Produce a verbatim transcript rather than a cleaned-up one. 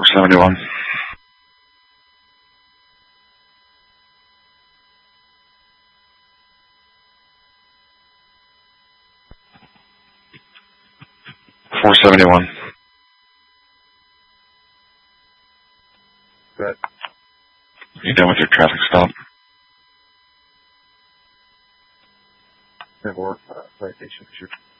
four seventy-one. four seventy-one. Good. You done with your traffic stop? Or uh, citation.